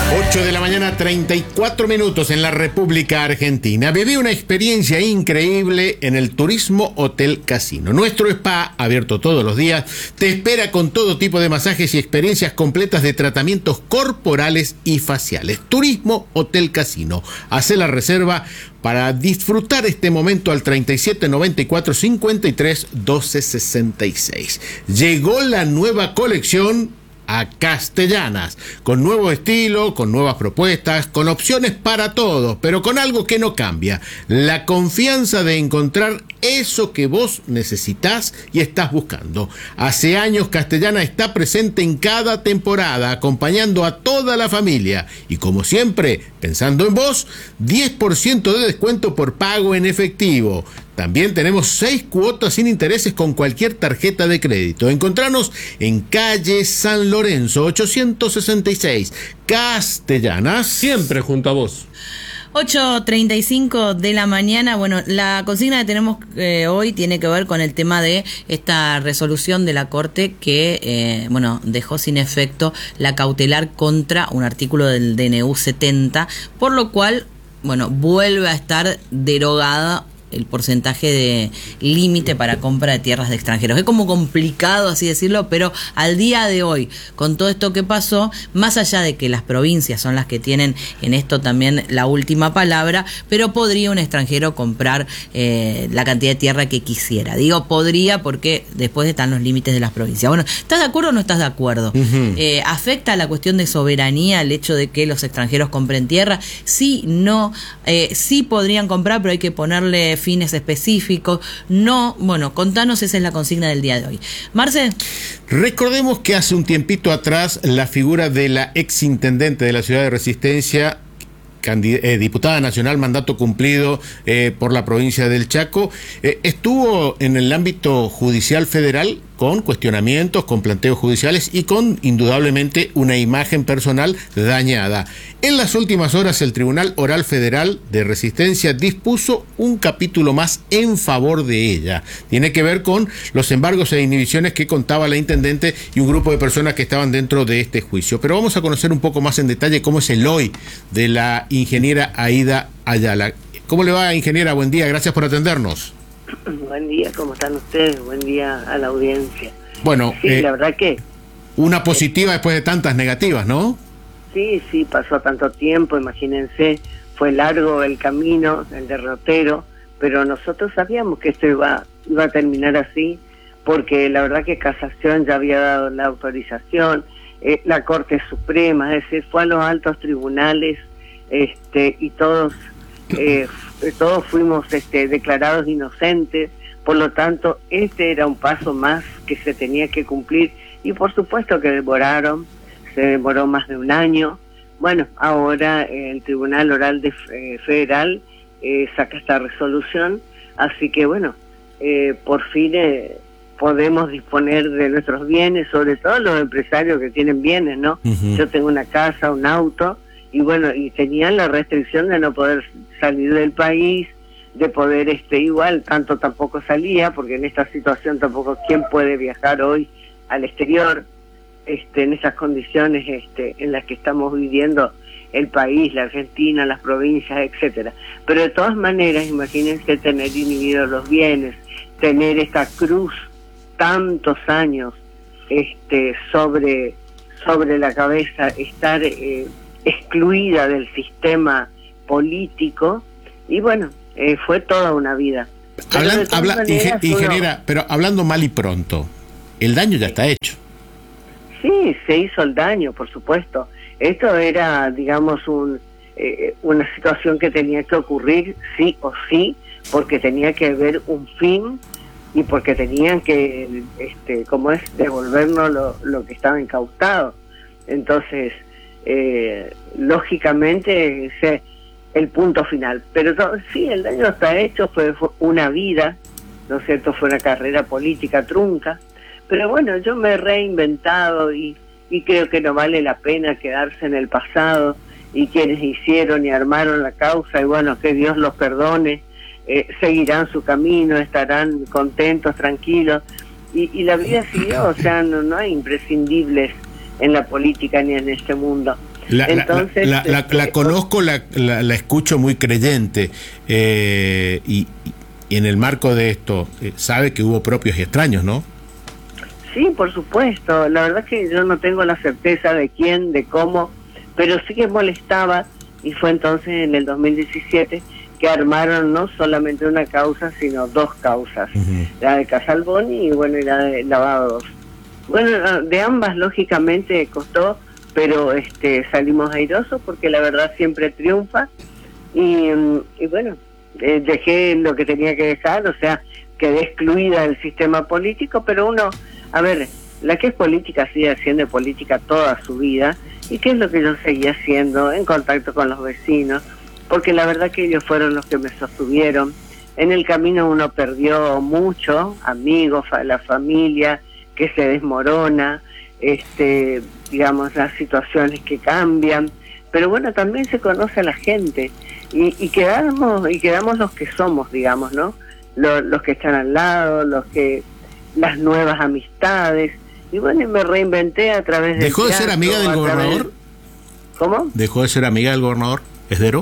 8 de la mañana, 34 minutos en la República Argentina. Viví una experiencia increíble en el Turismo Hotel Casino. Nuestro spa, abierto todos los días, te espera con todo tipo de masajes y experiencias completas de tratamientos corporales y faciales. Turismo Hotel Casino. Hacé la reserva para disfrutar este momento al 37 94 53 12 66. Llegó la nueva colección a Castellanas, con nuevo estilo, con nuevas propuestas, con opciones para todos, pero con algo que no cambia: la confianza de encontrar eso que vos necesitás y estás buscando. Hace años Castellana está presente en cada temporada, acompañando a toda la familia, y como siempre, pensando en vos, 10% de descuento por pago en efectivo. También tenemos 6 cuotas sin intereses con cualquier tarjeta de crédito. Encontranos en calle San Lorenzo 866, Castellanas. Siempre junto a vos. 8:35 de la mañana. Bueno, la consigna que tenemos hoy tiene que ver con el tema de esta resolución de la Corte que, dejó sin efecto la cautelar contra un artículo del DNU 70, por lo cual, vuelve a estar derogada el porcentaje de límite para compra de tierras de extranjeros. Es como complicado así decirlo, pero al día de hoy, con todo esto que pasó, más allá de que las provincias son las que tienen en esto también la última palabra, pero podría un extranjero comprar la cantidad de tierra que quisiera. Digo podría porque después están los límites de las provincias. Bueno, ¿estás de acuerdo o no estás de acuerdo? ¿Afecta la cuestión de soberanía el hecho de que los extranjeros compren tierra? Sí, no, sí podrían comprar, pero hay que ponerle fines específicos. No, contanos, esa es la consigna del día de hoy. Marce. Recordemos que hace un tiempito atrás la figura de la exintendente de la ciudad de Resistencia, diputada nacional, mandato cumplido por la provincia del Chaco, estuvo en el ámbito judicial federal con cuestionamientos, con planteos judiciales y con, indudablemente, una imagen personal dañada. En las últimas horas, el Tribunal Oral Federal de Resistencia dispuso un capítulo más en favor de ella. Tiene que ver con los embargos e inhibiciones que contaba la intendente y un grupo de personas que estaban dentro de este juicio. Pero vamos a conocer un poco más en detalle cómo es el hoy de la ingeniera Aida Ayala. ¿Cómo le va, ingeniera? Buen día, gracias por atendernos. Buen día, ¿cómo están ustedes? Buen día a la audiencia. Bueno, sí, la verdad que... Una positiva después de tantas negativas, ¿no? Sí, pasó tanto tiempo, imagínense, fue largo el camino, el derrotero, pero nosotros sabíamos que esto iba a terminar así, porque la verdad que Casación ya había dado la autorización, la Corte Suprema, es decir, fue a los altos tribunales, y todos fuimos declarados inocentes. Por lo tanto, este era un paso más que se tenía que cumplir, y por supuesto que se demoró más de un año. Bueno, ahora el Tribunal Oral Federal saca esta resolución, así que por fin podemos disponer de nuestros bienes, sobre todo los empresarios que tienen bienes, ¿no? Yo tengo una casa, un auto, y tenían la restricción de no poder salir del país, de poder igual, tanto tampoco salía, porque en esta situación tampoco, ¿quién puede viajar hoy al exterior? En esas condiciones en las que estamos viviendo el país, la Argentina, las provincias, etcétera. Pero de todas maneras, imagínense tener inhibidos los bienes, tener esta cruz tantos años sobre la cabeza, estar excluida del sistema político, y fue toda una vida. Ingeniera, pero hablando mal y pronto, el daño ya está hecho. Sí, se hizo el daño, por supuesto. Esto era, digamos, una situación que tenía que ocurrir sí o sí, porque tenía que haber un fin y porque tenían que, devolvernos lo que estaba incautado. Entonces, lógicamente, ese es el punto final. Pero sí, el daño está hecho, fue una vida, ¿no es cierto? Fue una carrera política trunca. Pero yo me he reinventado y creo que no vale la pena quedarse en el pasado, y quienes hicieron y armaron la causa, y que Dios los perdone, seguirán su camino, estarán contentos, tranquilos, y la vida siguió. O sea, no hay imprescindibles en la política ni en este mundo. Entonces, la conozco, la escucho muy creyente, y en el marco de esto, sabe que hubo propios y extraños, ¿no? Sí, por supuesto. La verdad que yo no tengo la certeza de quién, de cómo, pero sí que molestaba, y fue entonces en el 2017 que armaron no solamente una causa, sino dos causas, la de Casalboni y bueno, y la de Lavados. Bueno, de ambas lógicamente costó, pero salimos airosos porque la verdad siempre triunfa, y bueno, dejé lo que tenía que dejar, o sea, quedé excluida del sistema político, pero uno, a ver, la que es política sigue haciendo política toda su vida, y qué es lo que yo seguía haciendo, en contacto con los vecinos, porque la verdad que ellos fueron los que me sostuvieron. En el camino uno perdió mucho, amigos, la familia que se desmorona, digamos, las situaciones que cambian, pero bueno, también se conoce a la gente, y quedamos los que somos, digamos, ¿no? Los que están al lado, las nuevas amistades, y bueno, y me reinventé a través de... ¿Dejó de ser amiga del gobernador? ¿Cómo? ¿Dejó de ser amiga del gobernador Esdero?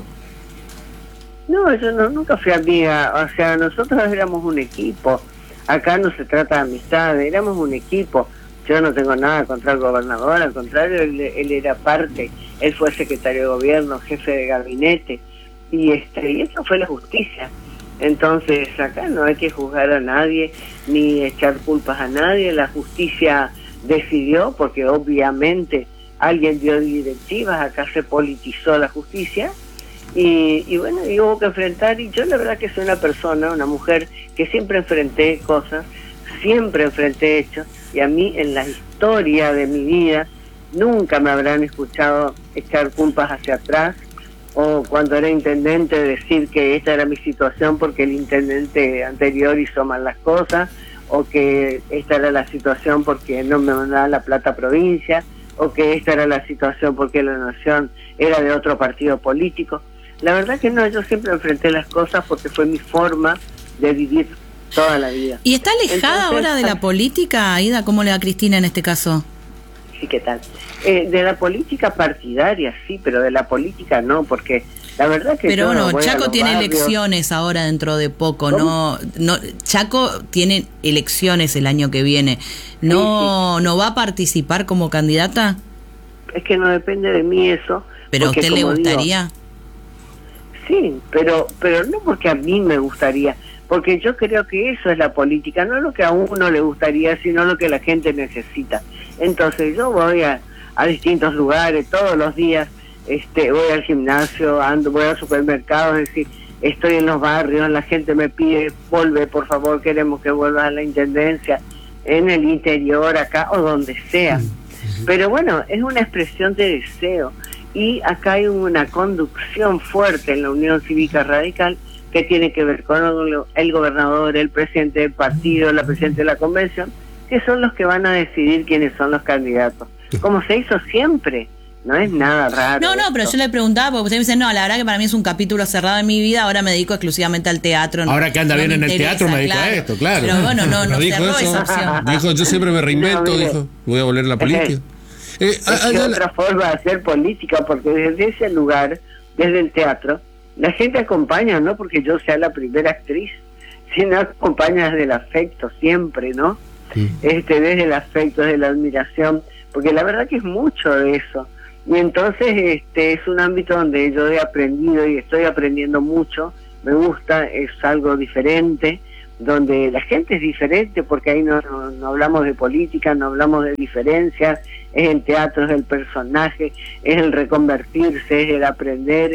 No, yo nunca fui amiga, o sea, nosotros éramos un equipo, acá no se trata de amistad, éramos un equipo. Yo no tengo nada contra el gobernador, al contrario, él era parte, él fue secretario de gobierno, jefe de gabinete, y eso fue la justicia. Entonces acá no hay que juzgar a nadie ni echar culpas a nadie. La justicia decidió, porque obviamente alguien dio directivas, acá se politizó la justicia, y bueno, y hubo que enfrentar. Y yo la verdad que soy una mujer que siempre enfrenté cosas, siempre enfrenté hechos, y a mí en la historia de mi vida nunca me habrán escuchado echar culpas hacia atrás, o cuando era intendente decir que esta era mi situación porque el intendente anterior hizo mal las cosas, o que esta era la situación porque no me mandaba la plata a provincia, o que esta era la situación porque la nación era de otro partido político. La verdad que no, yo siempre enfrenté las cosas porque fue mi forma de vivir toda la vida. ¿Y está alejada ahora de la política, Aida? ¿Cómo le va a Cristina en este caso? Sí, ¿qué tal? De la política partidaria, sí, pero de la política no, porque la verdad que... Pero bueno, Chaco tiene elecciones ahora dentro de poco, ¿no? Chaco tiene elecciones el año que viene. ¿No va a participar como candidata? Es que no depende de mí eso. ¿Pero a usted le gustaría? Sí, pero no porque a mí me gustaría, porque yo creo que eso es la política, no lo que a uno le gustaría, sino lo que la gente necesita. Entonces yo voy a distintos lugares todos los días, voy al gimnasio, voy al supermercado, es decir, estoy en los barrios, la gente me pide, vuelve, por favor, queremos que vuelvas a la intendencia, en el interior, acá o donde sea. Pero bueno, es una expresión de deseo, y acá hay una conducción fuerte en la Unión Cívica Radical que tiene que ver con el gobernador, el presidente del partido, la presidenta de la convención, que son los que van a decidir quiénes son los candidatos. Como se hizo siempre, no es nada raro. No, pero yo le preguntaba, porque usted me dice, no, la verdad que para mí es un capítulo cerrado en mi vida, ahora me dedico exclusivamente al teatro. Ahora que anda bien en el teatro me dedico a esto, claro. Pero bueno, no cerró esa opción. Dijo, yo siempre me reinvento, dijo, voy a volver a la política. Es otra forma de hacer política, porque desde ese lugar, desde el teatro, la gente acompaña, no porque yo sea la primera actriz, sino acompaña desde el afecto siempre, ¿no? Desde el afecto, desde la admiración, porque la verdad que es mucho de eso. Y entonces es un ámbito donde yo he aprendido y estoy aprendiendo mucho, me gusta, es algo diferente, donde la gente es diferente, porque ahí no hablamos de política, no hablamos de diferencias, es el teatro, es el personaje, es el reconvertirse, es el aprender,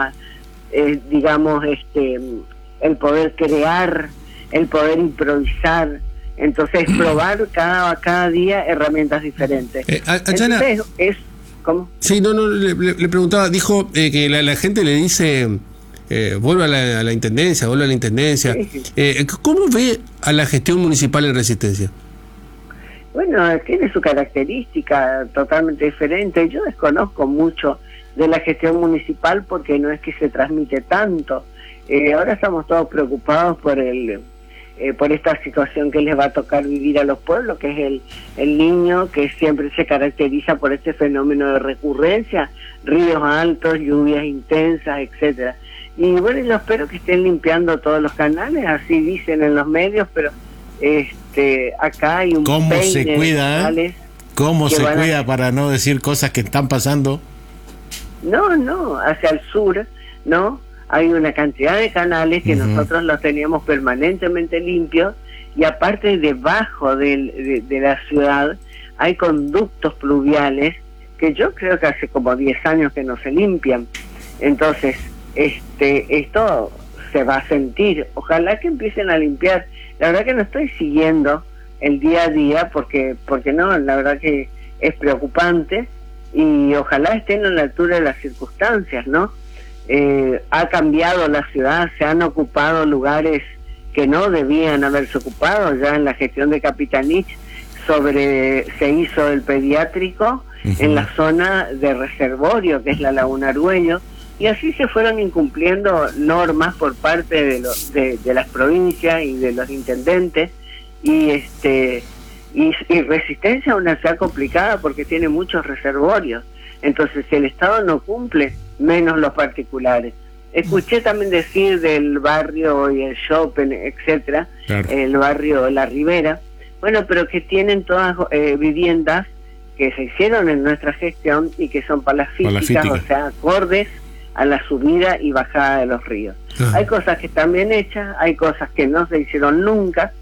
digamos, el poder crear, el poder improvisar. Entonces probar cada día herramientas diferentes. Entonces ¿cómo? Sí, le preguntaba, dijo que la gente le dice vuelva a la intendencia, vuelva a la intendencia. Sí. ¿Cómo ve a la gestión municipal en Resistencia? Bueno, tiene su característica totalmente diferente. Yo desconozco mucho de la gestión municipal porque no es que se transmite tanto. Ahora estamos todos preocupados por el por esta situación que les va a tocar vivir a los pueblos, que es el niño, que siempre se caracteriza por este fenómeno de recurrencia, ríos altos, lluvias intensas, etcétera. Y bueno, yo espero que estén limpiando todos los canales, así dicen en los medios, pero acá hay un ¿Cómo peine se cuida, de ¿Cómo se cuida a... para no decir cosas que están pasando? No, hacia el sur, ¿no? Hay una cantidad de canales que nosotros los teníamos permanentemente limpios, y aparte debajo de la ciudad hay conductos pluviales que yo creo que hace como 10 años que no se limpian. Entonces, esto se va a sentir. Ojalá que empiecen a limpiar. La verdad que no estoy siguiendo el día a día porque no, la verdad que es preocupante, y ojalá estén a la altura de las circunstancias, ¿no? Ha cambiado la ciudad, se han ocupado lugares que no debían haberse ocupado. Ya en la gestión de Capitanich se hizo el pediátrico en la zona de reservorio, que es la Laguna Argüello, y así se fueron incumpliendo normas por parte de las provincias y de los intendentes, y Resistencia es una ciudad complicada porque tiene muchos reservorios. Entonces, si el Estado no cumple, menos los particulares. Escuché también decir del barrio y el shopping, etcétera, claro, el barrio La Ribera, bueno, pero que tienen todas viviendas que se hicieron en nuestra gestión y que son palafíticas, o sea, acordes a la subida y bajada de los ríos. Hay cosas que están bien hechas, hay cosas que no se hicieron nunca,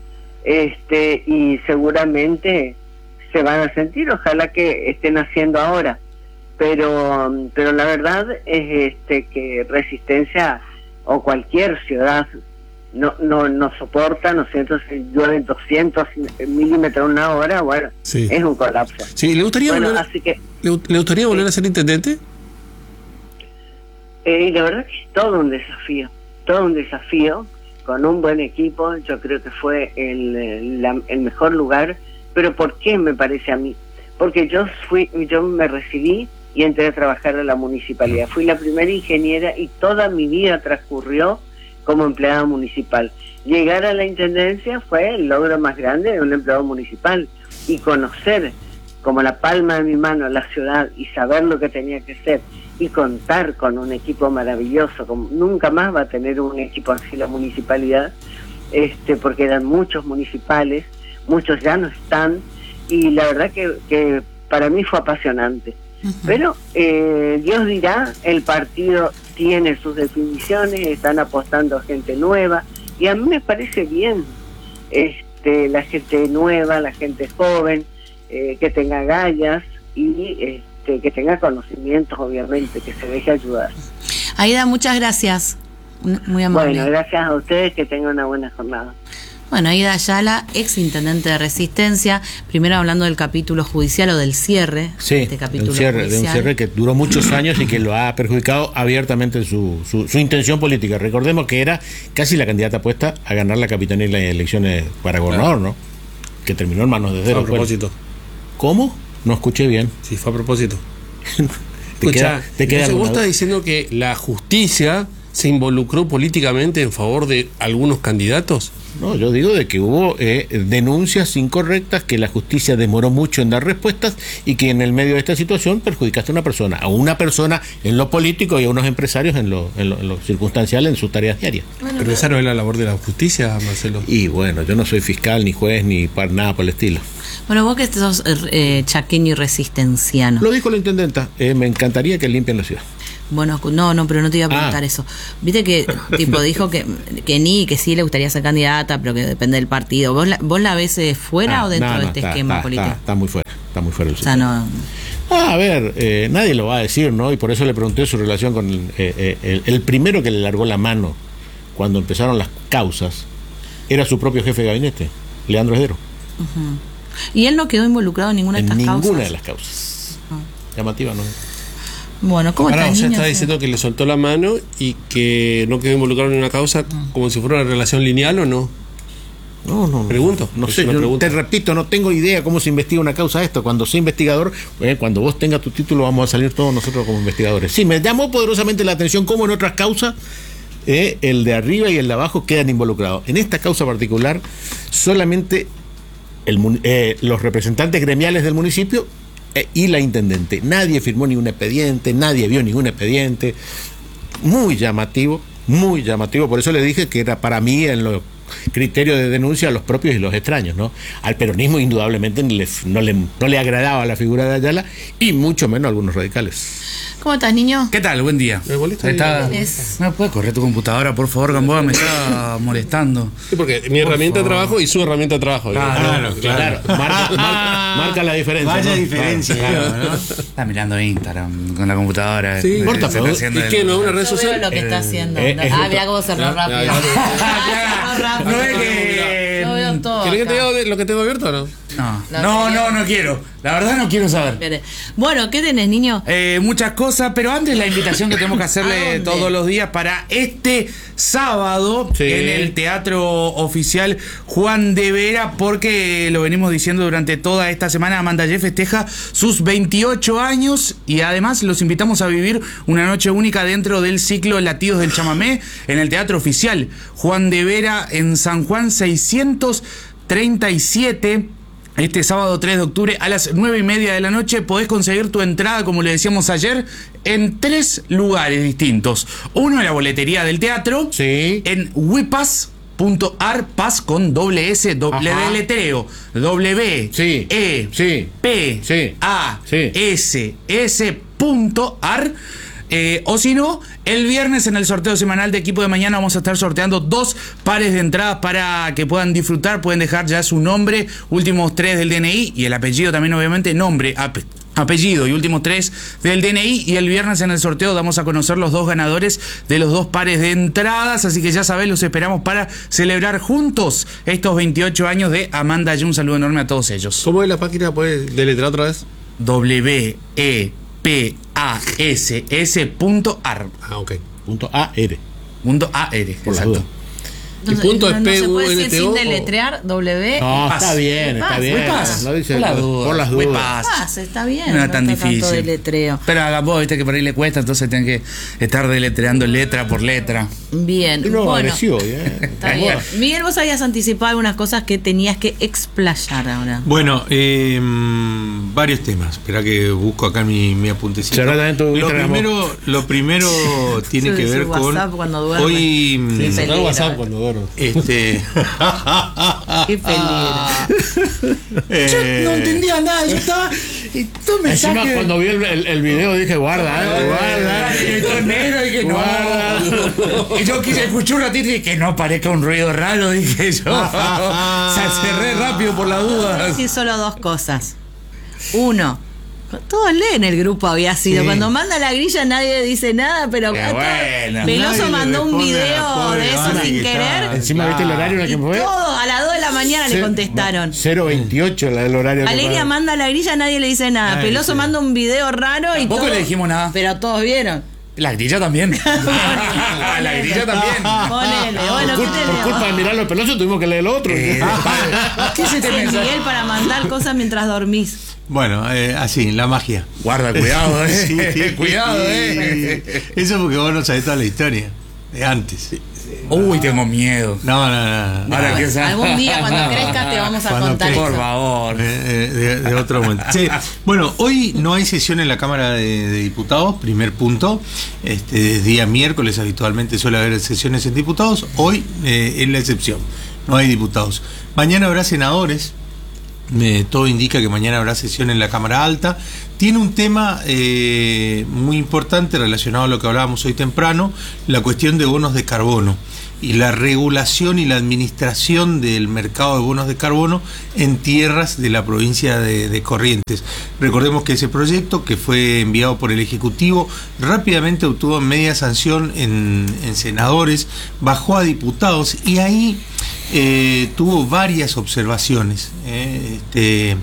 y seguramente se van a sentir, ojalá que estén haciendo ahora. Pero la verdad es que Resistencia o cualquier ciudad no soporta, ¿no es cierto? Si llueven 200 milímetros una hora, bueno, sí, es un colapso. Sí, ¿le gustaría volver a ser intendente? La verdad que es todo un desafío, con un buen equipo. Yo creo que fue el mejor lugar. Pero ¿por qué me parece a mí? Porque yo me recibí y entré a trabajar a la municipalidad. Fui la primera ingeniera y toda mi vida transcurrió como empleada municipal. Llegar a la intendencia fue el logro más grande de un empleado municipal, y conocer como la palma de mi mano la ciudad y saber lo que tenía que ser y contar con un equipo maravilloso, como nunca más va a tener un equipo así la municipalidad, porque eran muchos municipales, muchos ya no están, y la verdad que para mí fue apasionante. Pero Dios dirá, el partido tiene sus definiciones, están apostando a gente nueva, y a mí me parece bien la gente nueva, la gente joven, que tenga agallas y que tenga conocimientos, obviamente, que se deje ayudar. Aida, muchas gracias, muy amable. Bueno, gracias a ustedes, que tengan una buena jornada. Bueno, Aida Ayala, ex intendente de Resistencia, primero hablando del capítulo judicial o del cierre. Sí, este capítulo de un cierre que duró muchos años y que lo ha perjudicado abiertamente su intención política. Recordemos que era casi la candidata puesta a ganar la capitanía en las elecciones para gobernador, ¿no? Que terminó en manos de Cero. A propósito. ¿Cómo? No escuché bien. Sí, fue a propósito. ¿Te queda vos estás diciendo que la justicia se involucró políticamente en favor de algunos candidatos? No, yo digo de que hubo denuncias incorrectas, que la justicia demoró mucho en dar respuestas y que en el medio de esta situación perjudicaste a una persona en lo político y a unos empresarios en lo circunstancial, en sus tareas diarias. Bueno, pero esa no es la labor de la justicia, Marcelo. Y bueno, yo no soy fiscal, ni juez, ni nada por el estilo. Bueno, vos que sos chaqueño y resistenciano. Lo dijo la intendenta, me encantaría que limpien la ciudad. Bueno, no, pero no te iba a preguntar eso. Viste que tipo dijo que sí le gustaría ser candidata, pero que depende del partido. ¿Vos la ves fuera o dentro de este esquema político? Está muy fuera el sistema. O sea, a ver, nadie lo va a decir, ¿no? Y por eso le pregunté su relación con el primero que le largó la mano cuando empezaron las causas, era su propio jefe de gabinete, Leandro Esdero. ¿Y él no quedó involucrado en ninguna de estas causas? En ninguna de las causas. Llamativa, ¿no? Bueno, ¿cómo está el niño? Está diciendo que le soltó la mano y que no quedó involucrado en una causa como si fuera una relación lineal, ¿o no? No. Pregunto. No sé, te repito, no tengo idea cómo se investiga una causa de esto. Cuando sea investigador, cuando vos tengas tu título, vamos a salir todos nosotros como investigadores. Sí, me llamó poderosamente la atención cómo en otras causas el de arriba y el de abajo quedan involucrados. En esta causa particular, solamente los representantes gremiales del municipio y la intendente. Nadie firmó ningún expediente, nadie vio ningún expediente. Muy llamativo, por eso le dije que era para mí en los criterios de denuncia a los propios y los extraños, ¿no? Al peronismo indudablemente no le agradaba la figura de Ayala y mucho menos a algunos radicales. ¿Cómo estás, niño? ¿Qué tal? Buen día. ¿Me puedes correr tu computadora, por favor, Gamboa? Me está molestando. Sí, porque mi herramienta de trabajo y su herramienta de trabajo. Claro. Marca la diferencia. Vaya diferencia. ¿No? Está mirando Instagram con la computadora. Sí, importa, ¿y qué? ¿No es una red Yo veo social? lo que está haciendo. Mirá cómo cerró rápido. No es que... Lo veo todo. ¿Querés que te acá. diga lo que tengo abierto o no? No quiero. La verdad no quiero saber. Bueno, ¿qué tenés, niño? Muchas cosas, pero antes la invitación que tenemos que ¿A hacerle dónde? todos los días para este sábado en el Teatro Oficial Juan de Vera, porque lo venimos diciendo durante toda esta semana, Amanda Ye festeja sus 28 años y además los invitamos a vivir una noche única dentro del ciclo Latidos del Chamamé en el Teatro Oficial Juan de Vera en San Juan 637. Este sábado 3 de octubre a las 9:30 de la noche podés conseguir tu entrada, como le decíamos ayer, en 3 lugares distintos. Uno en la boletería del teatro, en wipas.ar, pas con doble S, doble letreo, WEPASS.ar. O si no, el viernes en el sorteo semanal de Equipo de Mañana vamos a estar sorteando 2 pares de entradas para que puedan disfrutar. Pueden dejar ya su nombre, últimos 3 del DNI y el apellido también, obviamente, nombre, apellido y últimos 3 del DNI. Y el viernes en el sorteo damos a conocer los 2 ganadores de los 2 pares de entradas. Así que ya sabés, los esperamos para celebrar juntos estos 28 años de Amanda Ye. Un saludo enorme a todos ellos. ¿Cómo es la página? ¿Puedes deletrear otra vez? WEPASS.ar. Ok. .ar. Por la duda. Entonces, punto es no se puede decir PUNTO, sin deletrear W. No, está bien. Wepas. Lo dice Por las dudas. por las dudas. Wepas. Está bien. No era tan está tanto difícil. deletreo. Pero a vos, viste que por ahí le cuesta, entonces tienen que estar deletreando letra por letra. Bien. Y no Bueno, agresió, está bien. Miguel, vos habías anticipado algunas cosas que tenías que explayar ahora. Bueno, varios temas. Espera que busco acá mi apuntecito. Lo primero tiene Eso que de ver su con WhatsApp cuando duerme. hoy. Sí, Cerrar WhatsApp cuando duermo. Qué peligro. Yo no entendía nada, yo estaba. Encima cuando vi el video dije, guarda. Y yo quise escuchar un ratito y que no parezca un ruido raro, dije yo. Se cerré rápido por la duda. Sí, solo 2 cosas. 1. Todos leen el grupo, había sido. Sí. Cuando manda la grilla nadie dice nada, pero Qué bueno. Veloso Nadie mandó le un responde a la video pobre de eso Ana sin que querer. está- Encima viste el horario en el Y que me fue. todo, a las 2 de la mañana le contestaron. 0:28 la del horario. Valeria manda la grilla, nadie le dice nada. Nadie Peloso dice manda un video raro y Tampoco todo. le dijimos nada. Pero todos vieron. La grilla también. La grilla también. Ponele, bueno, ¿qué Por tenemos? culpa de mirar los pelosos tuvimos que leer lo otro. ¿Qué se te Hace piensa? Miguel para mandar cosas mientras dormís. Bueno, así, la magia. Guarda, cuidado, Sí. Cuidado, Eso porque vos no sabés toda la historia de antes. Uy, tengo miedo. No. Ahora que Algún día cuando crezcas te vamos a Cuando contar crezca. por eso. favor. De otro momento. Sí. Bueno, hoy no hay sesión en la Cámara de Diputados, primer punto. Es día miércoles, habitualmente suele haber sesiones en diputados. Hoy es la excepción, no hay diputados. Mañana habrá senadores. Todo indica que mañana habrá sesión en la Cámara Alta. Tiene un tema muy importante relacionado a lo que hablábamos hoy temprano, la cuestión de bonos de carbono y la regulación y la administración del mercado de bonos de carbono en tierras de la provincia de Corrientes. Recordemos que ese proyecto, que fue enviado por el Ejecutivo, rápidamente obtuvo media sanción en senadores, bajó a diputados y ahí tuvo varias observaciones.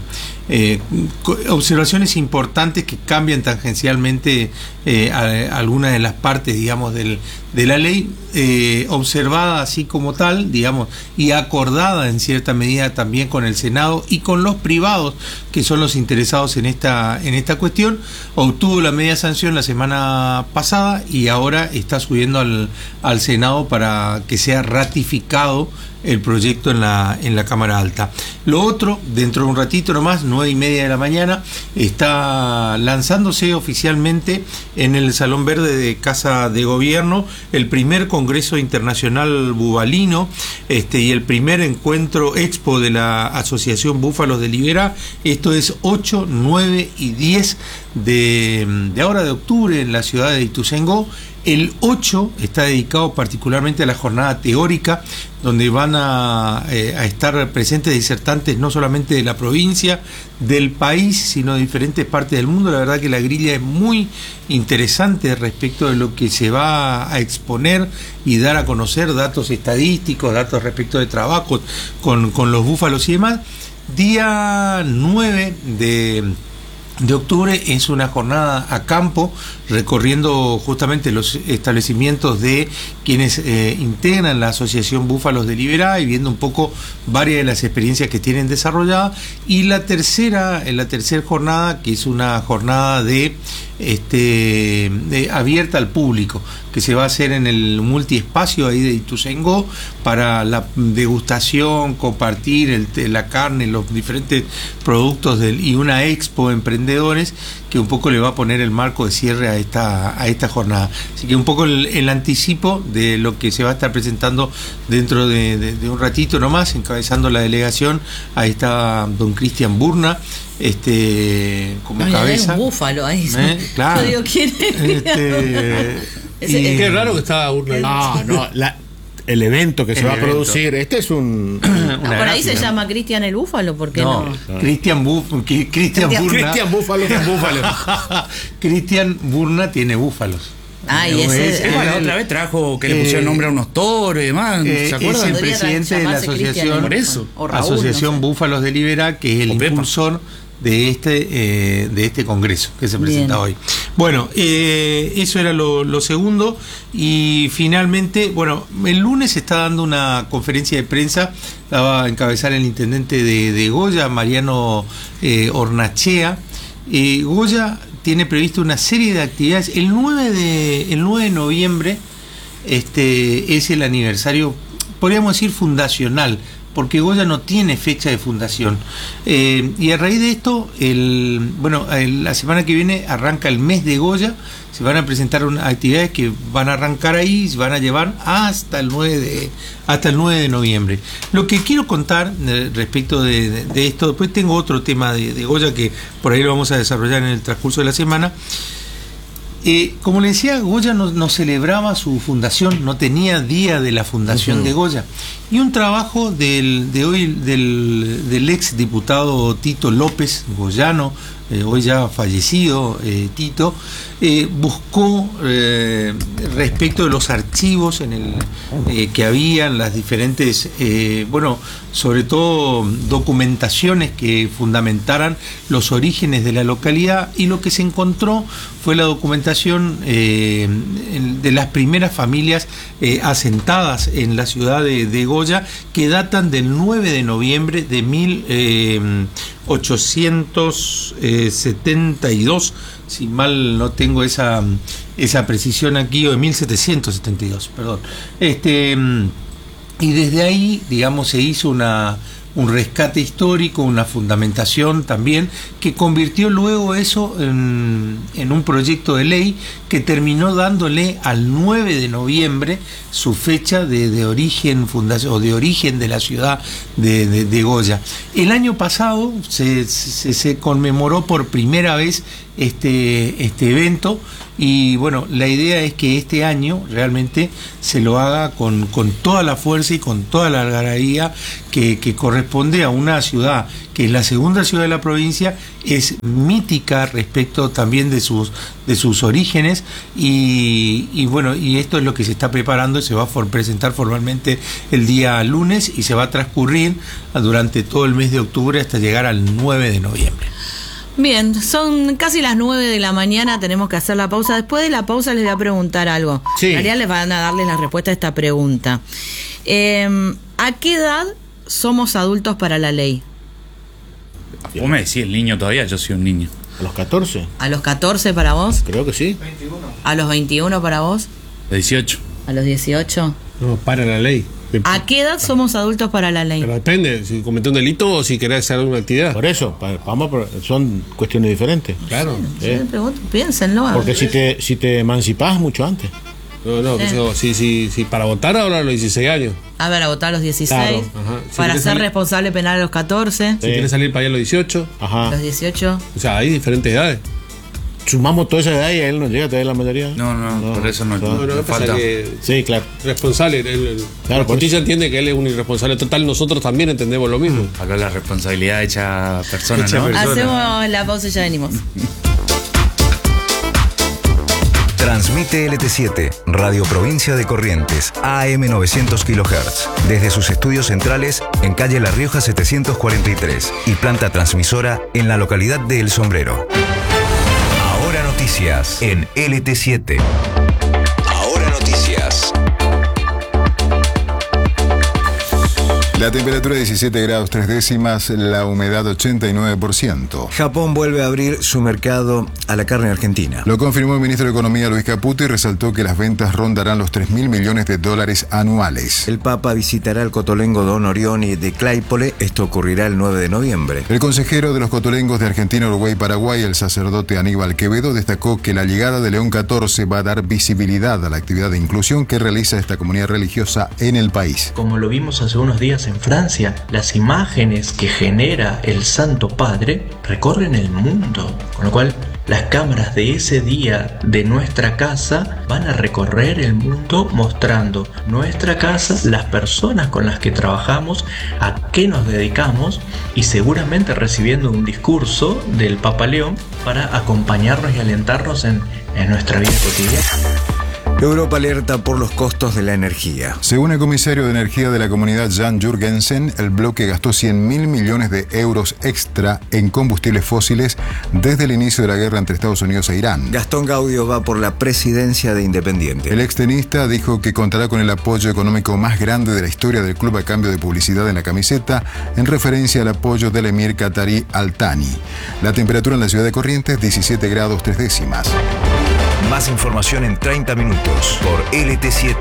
observaciones importantes que cambian tangencialmente algunas de las partes, digamos, de la ley, observada así como tal, digamos, y acordada en cierta medida también con el Senado y con los privados, que son los interesados en esta cuestión. Obtuvo la media sanción la semana pasada y ahora está subiendo al Senado para que sea ratificado el proyecto en la Cámara Alta. Lo otro, dentro de un ratito nomás, 9:30 de la mañana, está lanzándose oficialmente en el Salón Verde de Casa de Gobierno el primer Congreso Internacional Bubalino, y el primer encuentro expo de la Asociación Búfalos de Liberá. Esto es 8, 9 y 10 de ahora de octubre en la ciudad de Ituzaingó. El 8 está dedicado particularmente a la jornada teórica, donde van a estar presentes disertantes no solamente de la provincia, del país, sino de diferentes partes del mundo. La verdad que la grilla es muy interesante respecto de lo que se va a exponer y dar a conocer datos estadísticos, datos respecto de trabajos con los búfalos y demás. Día 9 de octubre es una jornada a campo, recorriendo justamente los establecimientos de quienes integran la Asociación Búfalos de Liberá y viendo un poco varias de las experiencias que tienen desarrolladas. Y la tercera jornada, que es una jornada de abierta al público, que se va a hacer en el multiespacio ahí de Ituzaingó para la degustación, compartir la carne, los diferentes productos y una expo emprendedores que un poco le va a poner el marco de cierre a esta jornada. Así que un poco el anticipo de lo que se va a estar presentando dentro de un ratito nomás, encabezando la delegación. Ahí está don Cristian Burna, como cabeza. Hay un búfalo ahí. Claro. Yo digo, ¿quién es? Qué raro que estaba Burna. No, el evento que se va a producir, este es un... por ahí se llama Cristian el Búfalo, ¿por qué no? Cristian Burna. Cristian Búfalo. Cristian Burna tiene búfalos. Y ese la otra vez trajo que le pusieron nombre a unos toros y demás, ¿se acuerdan? Es el presidente de la asociación, por eso. Asociación Búfalos de Liberá, que es el impulsor de este congreso que se presenta hoy. Bueno, eso era lo segundo. Y finalmente, bueno, el lunes se está dando una conferencia de prensa, la va a encabezar el intendente de Goya, Mariano Hornachea. Goya tiene previsto una serie de actividades. El 9 de noviembre es el aniversario, podríamos decir, fundacional, porque Goya no tiene fecha de fundación. Y a raíz de esto, la semana que viene arranca el mes de Goya. Se van a presentar actividades que van a arrancar ahí y se van a llevar hasta el 9 de noviembre. Lo que quiero contar respecto de esto, después tengo otro tema de Goya que por ahí lo vamos a desarrollar en el transcurso de la semana. Como le decía, Goya no celebraba su fundación, no tenía día de la fundación de Goya. Y un trabajo del ex diputado Tito López, goyano, hoy ya fallecido, Tito, buscó respecto de los archivos que habían, las diferentes, sobre todo documentaciones que fundamentaran los orígenes de la localidad, y lo que se encontró fue la documentación de las primeras familias asentadas en la ciudad de Goya, que datan del 9 de noviembre de 1872, si mal no tengo esa precisión aquí, o de 1772, perdón. Y desde ahí, digamos, se hizo un rescate histórico, una fundamentación también, que convirtió luego eso en un proyecto de ley que terminó dándole al 9 de noviembre su fecha de origen, fundación, o de origen de la ciudad de Goya. El año pasado se conmemoró por primera vez este evento. Y bueno, la idea es que este año realmente se lo haga con toda la fuerza y con toda la algarabía que corresponde a una ciudad que es la segunda ciudad de la provincia, es mítica respecto también de sus orígenes, y bueno, y esto es lo que se está preparando. Se va a presentar formalmente el día lunes y se va a transcurrir durante todo el mes de octubre hasta llegar al 9 de noviembre. Bien, son casi las 9 de la mañana, tenemos que hacer la pausa. Después de la pausa les voy a preguntar algo. Sí. En realidad les van a darles la respuesta a esta pregunta. ¿A qué edad somos adultos para la ley? Vos me decís el niño todavía, yo soy un niño. ¿A los 14? ¿A los 14 para vos? Creo que sí. ¿A los 21 para vos? 18. ¿A los 18? No, para la ley. ¿A qué edad somos adultos para la ley? Pero depende, si cometés un delito o si querés hacer alguna actividad. Por eso, son cuestiones diferentes. Claro. Yo les pregunto, piénsenlo. a Porque ver. si te emancipás mucho antes. No, si para votar ahora a los 16 años. A ver, a votar a los 16. Claro. Ajá. Si Para querés ser salir- responsable penal a los 14. Si quieres salir para allá a los 18. A Ajá. los 18. O sea, hay diferentes edades. Sumamos toda esa edad y a él no llega todavía la mayoría. No, por eso no. No, no pasa falta. que Sí, claro. responsable. Claro, La justicia entiende que él es un irresponsable total. Nosotros también entendemos lo mismo. Habló la responsabilidad hecha persona, Hecha ¿no? persona. Hacemos la pausa y ya venimos. Transmite LT7, Radio Provincia de Corrientes, AM 900 kHz, desde sus estudios centrales en calle La Rioja 743 y planta transmisora en la localidad de El Sombrero. Ahora noticias en LT7. Ahora noticias. La temperatura 17 grados 3 décimas, la humedad 89%. Japón vuelve a abrir su mercado a la carne argentina. Lo confirmó el ministro de Economía Luis Caputo y resaltó que las ventas rondarán los 3.000 millones de dólares anuales. El Papa visitará el cotolengo Don Orione de Claypole. Esto ocurrirá el 9 de noviembre. El consejero de los cotolengos de Argentina, Uruguay y Paraguay, el sacerdote Aníbal Quevedo, destacó que la llegada de León 14 va a dar visibilidad a la actividad de inclusión que realiza esta comunidad religiosa en el país. Como lo vimos hace unos días en Francia, las imágenes que genera el Santo Padre recorren el mundo, con lo cual las cámaras de ese día de nuestra casa van a recorrer el mundo mostrando nuestra casa, las personas con las que trabajamos, a qué nos dedicamos y seguramente recibiendo un discurso del Papa León para acompañarnos y alentarnos en nuestra vida cotidiana. Europa alerta por los costos de la energía. Según el comisario de energía de la comunidad, Jan Jurgensen, el bloque gastó 100.000 millones de euros extra en combustibles fósiles desde el inicio de la guerra entre Estados Unidos e Irán. Gastón Gaudio va por la presidencia de Independiente. El extenista dijo que contará con el apoyo económico más grande de la historia del club a cambio de publicidad en la camiseta, en referencia al apoyo del emir qatarí Al Thani. La temperatura en la ciudad de Corrientes, 17 grados 3 décimas. Más información en 30 minutos por LT7.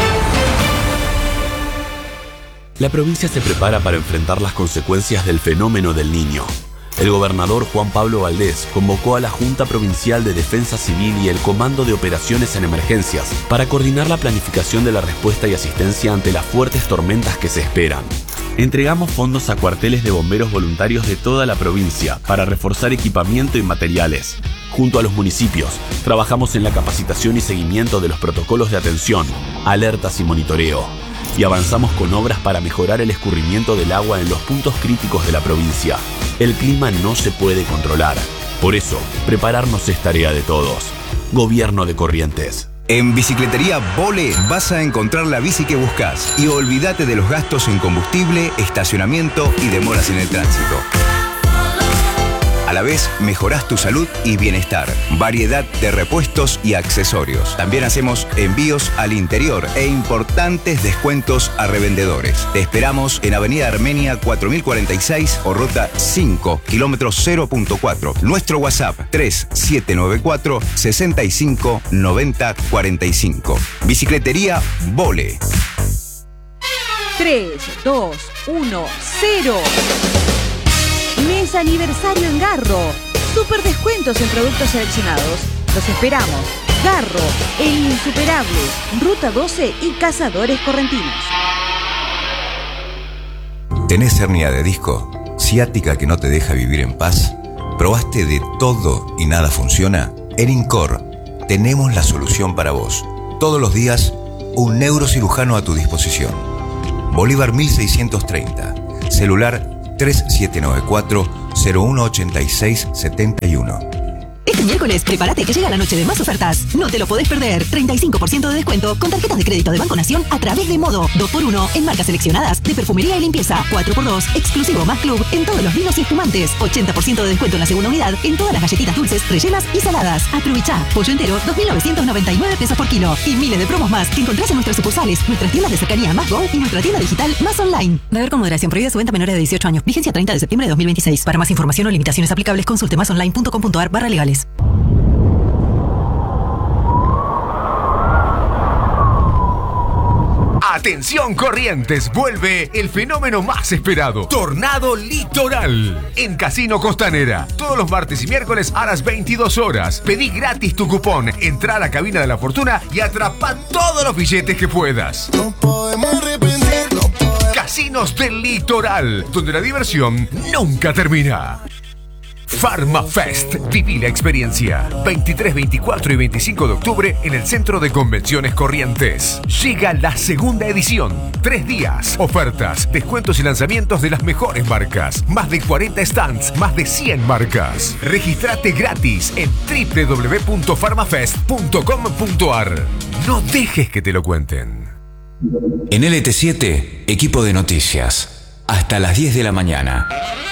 La provincia se prepara para enfrentar las consecuencias del fenómeno del Niño. El gobernador Juan Pablo Valdés convocó a la Junta Provincial de Defensa Civil y el Comando de Operaciones en Emergencias para coordinar la planificación de la respuesta y asistencia ante las fuertes tormentas que se esperan. Entregamos fondos a cuarteles de bomberos voluntarios de toda la provincia para reforzar equipamiento y materiales. Junto a los municipios, trabajamos en la capacitación y seguimiento de los protocolos de atención, alertas y monitoreo. Y avanzamos con obras para mejorar el escurrimiento del agua en los puntos críticos de la provincia. El clima no se puede controlar. Por eso, prepararnos es tarea de todos. Gobierno de Corrientes. En Bicicletería Vole vas a encontrar la bici que buscas y olvídate de los gastos en combustible, estacionamiento y demoras en el tránsito. A la vez, mejorás tu salud y bienestar. Variedad de repuestos y accesorios. También hacemos envíos al interior e importantes descuentos a revendedores. Te esperamos en Avenida Armenia 4046 o Ruta 5, kilómetro 0.4. Nuestro WhatsApp 3794 65 90 45. Bicicletería Vole. 3, 2, 1, 0. Mes aniversario en Garro. Super descuentos en productos seleccionados. Los esperamos. Garro, el insuperable. Ruta 12 y Cazadores Correntinos. ¿Tenés hernia de disco? ¿Ciática que no te deja vivir en paz? ¿Probaste de todo y nada funciona? En Incor tenemos la solución para vos. Todos los días, un neurocirujano a tu disposición. Bolívar 1630. Celular 3794-018671. Este miércoles, prepárate que llega la noche de más ofertas. No te lo podés perder. 35% de descuento con tarjetas de crédito de Banco Nación a través de Modo. 2x1 en marcas seleccionadas de perfumería y limpieza. 4x2 exclusivo más club en todos los vinos y espumantes. 80% de descuento en la segunda unidad en todas las galletitas dulces, rellenas y saladas. Aprovechá. Pollo entero, 2.999 pesos por kilo. Y miles de promos más que encontrás en nuestras sucursales, nuestras tiendas de cercanía Más Go y nuestra tienda digital Más Online. Beber con moderación. Prohibida su venta a menores de 18 años. Vigencia 30 de septiembre de 2026. Para más información o limitaciones aplicables, consulte masonline.com.ar/legales. Atención Corrientes, vuelve el fenómeno más esperado, Tornado Litoral, en Casino Costanera. Todos los martes y miércoles a las 22 horas. Pedí gratis tu cupón, entra a la cabina de la fortuna y atrapa todos los billetes que puedas. No podemos arrepentirnos. Casinos del Litoral, donde la diversión nunca termina. PharmaFest, viví la experiencia. 23, 24 y 25 de octubre en el Centro de Convenciones Corrientes. Llega la segunda edición. 3 días, ofertas, descuentos y lanzamientos de las mejores marcas. Más de 40 stands, más de 100 marcas. Regístrate gratis en www.pharmafest.com.ar. No dejes que te lo cuenten. En LT7, equipo de noticias. Hasta las 10 de la mañana.